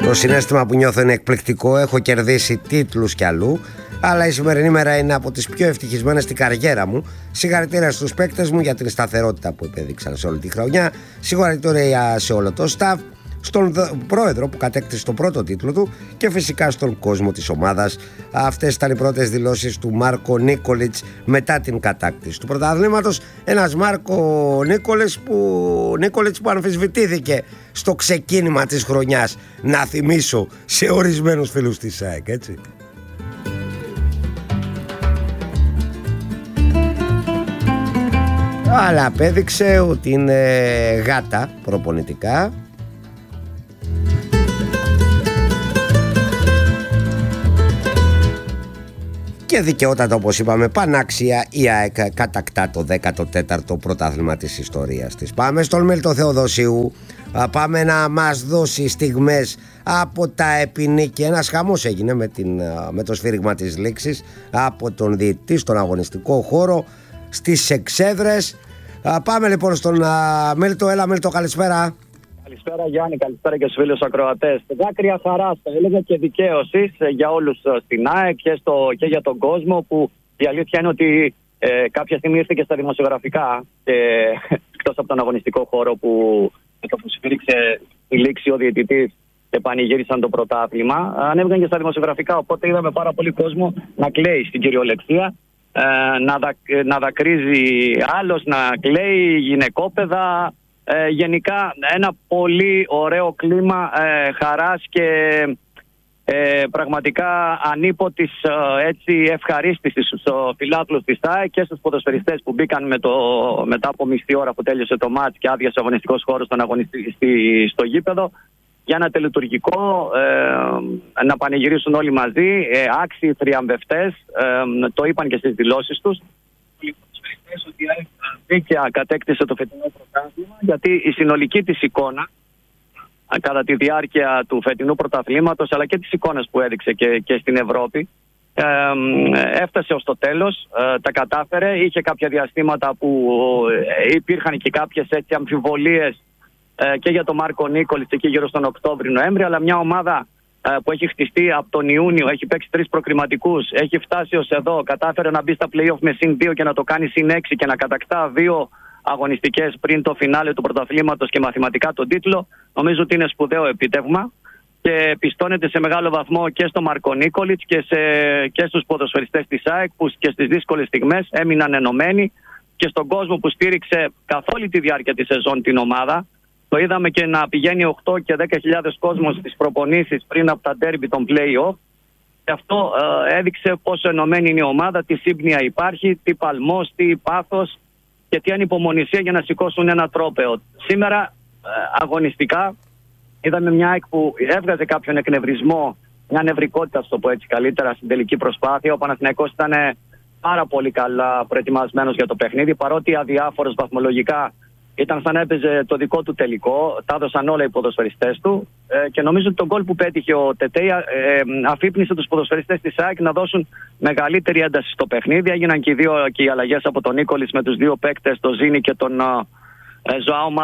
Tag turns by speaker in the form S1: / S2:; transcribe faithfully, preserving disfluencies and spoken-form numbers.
S1: Το συναίσθημα που νιώθω είναι εκπληκτικό. Έχω κερδίσει τίτλους κι αλλού, αλλά η σημερινή μέρα είναι από τις πιο ευτυχισμένες στην καριέρα μου. Συγχαρητήρια στους παίκτες μου για την σταθερότητα που επέδειξαν σε όλη τη χρονιά. Συγχαρητήρια σε όλο το staff, στον πρόεδρο που κατέκτησε τον πρώτο τίτλο του και φυσικά στον κόσμο της ομάδας. Αυτές ήταν οι πρώτες δηλώσεις του Μάρκο Νίκολιτς μετά την κατάκτηση του πρωταθλήματος. Ένας Μάρκο Νίκολιτς που, Νίκολιτς που αμφισβητήθηκε στο ξεκίνημα της χρονιάς, να θυμίσω σε ορισμένους φίλους της ΑΕΚ, έτσι. Αλλά απέδειξε ότι είναι γάτα προπονητικά. Και δικαιότατα, όπως είπαμε, πανάξια, η ΑΕΚ κατακτά το δέκατο τέταρτο πρωτάθλημα της ιστορίας της. Πάμε στον Μίλτο Θεοδοσίου. Πάμε να μας δώσει στιγμές από τα επινίκη. Ένας χαμός έγινε με, την, με το σφύριγμα της λήξης από τον διαιτητή στον αγωνιστικό χώρο στις Εξέδρες. Πάμε λοιπόν στον Μίλτο. Έλα Μίλτο, καλησπέρα.
S2: Καλησπέρα Γιάννη, καλησπέρα και στους φίλους ακροατές. Δάκρυα χαράς, θα έλεγα, και δικαίωσης για όλους στην ΑΕΚ και, στο, και για τον κόσμο, που η αλήθεια είναι ότι ε, κάποια στιγμή ήρθε και στα δημοσιογραφικά, και, εκτός από τον αγωνιστικό χώρο που όπως υπήρξε η λήξη ο διαιτητής και πανηγύρισαν το πρωτάθλημα, ανέβηκαν και στα δημοσιογραφικά, οπότε είδαμε πάρα πολύ κόσμο να κλαίει στην κυριολεξία, ε, να, δα, να δακρύζει άλλος, να κλαίει γυναικόπαιδα. Ε, γενικά ένα πολύ ωραίο κλίμα ε, χαράς και ε, πραγματικά ανίποτης ε, έτσι, ευχαρίστησης στους φιλάθλους της ΤΑΕ και στους ποδοσφαιριστές που μπήκαν με το, μετά από μισή ώρα που τέλειωσε το μάτς και άδειασε ο αγωνιστικός χώρος στον αγωνιστή, στο γήπεδο, για ένα τελετουργικό ε, να πανηγυρίσουν όλοι μαζί, ε, άξιοι θριαμβευτές, ε, το είπαν και στις δηλώσεις τους ότι η δίκαια κατέκτησε το φετινό πρωτάθλημα, γιατί η συνολική της εικόνα κατά τη διάρκεια του φετινού πρωταθλήματος, αλλά και τις εικόνες που έδειξε και, και στην Ευρώπη, ε, έφτασε ως το τέλος, ε, τα κατάφερε. Είχε κάποια διαστήματα που ε, υπήρχαν και κάποιες έτσι αμφιβολίες ε, και για τον Μάρκο Νίκολιτς εκεί γύρω στον Οκτώβριο-Νοέμβριο, αλλά μια ομάδα που έχει χτιστεί από τον Ιούνιο, έχει παίξει τρεις προκριματικούς, έχει φτάσει ως εδώ, κατάφερε να μπει στα play-off με συν δύο και να το κάνει συν έξι και να κατακτά δύο αγωνιστικές πριν το φινάλε του πρωταθλήματος και μαθηματικά τον τίτλο. Νομίζω ότι είναι σπουδαίο επίτευγμα και πιστώνεται σε μεγάλο βαθμό και στο Μάρκο Νίκολιτς και, σε, και στους ποδοσφαιριστές της ΑΕΚ, που και στις δύσκολες στιγμές έμειναν ενωμένοι, και στον κόσμο που στήριξε καθ' όλη τη διάρκεια της σεζόν την ομάδα. Το είδαμε και να πηγαίνει οκτώ και δέκα χιλιάδες κόσμος στις προπονήσεις πριν από τα ντέρμπι των play-off. Και αυτό ε, έδειξε πόσο ενωμένη είναι η ομάδα, τι σύμπνοια υπάρχει, τι παλμός, τι πάθος και τι ανυπομονησία για να σηκώσουν ένα τρόπαιο. Σήμερα ε, αγωνιστικά είδαμε μια ΑΕΚ που έβγαζε κάποιον εκνευρισμό, μια νευρικότητα, στο πω έτσι καλύτερα, στην τελική προσπάθεια. Ο Παναθηναϊκός ήταν πάρα πολύ καλά προετοιμασμένος για το παιχνίδι, παρότι αδιάφορος βαθμολογικά. Ήταν σαν να έπαιζε το δικό του τελικό, τα έδωσαν όλα οι ποδοσφαιριστές του ε, και νομίζω ότι το γκολ που πέτυχε ο Τετέι ε, ε, αφύπνισε τους ποδοσφαιριστές της ΑΕΚ να δώσουν μεγαλύτερη ένταση στο παιχνίδι. Έγιναν και οι δύο και οι αλλαγές από τον Νίκολιτς με τους δύο παίκτες, τον Ζήνη και τον ε, Ζωάο